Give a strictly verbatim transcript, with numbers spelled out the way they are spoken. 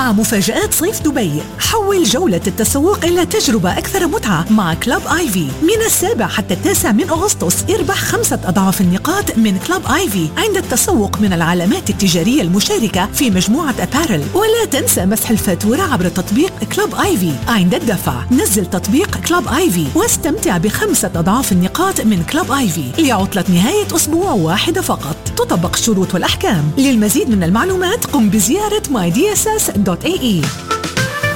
مع مفاجآت صيف دبي. حول جولة التسوق إلى تجربة أكثر متعة مع كلوب آيفي. من السابع حتى التاسع من أغسطس اربح خمسة أضعاف النقاط من كلوب آيفي عند التسوق من العلامات التجارية المشاركة في مجموعة أبارل. ولا تنسى مسح الفاتورة عبر تطبيق كلوب آيفي عند الدفع. نزل تطبيق كلوب آيفي واستمتع بخمسة أضعاف النقاط من كلوب آيفي لعطلة نهاية أسبوع واحدة فقط. تطبق الشروط والأحكام. للمزيد من المعلومات قم بزيارة ماي دي إس إس دوت إيه إي.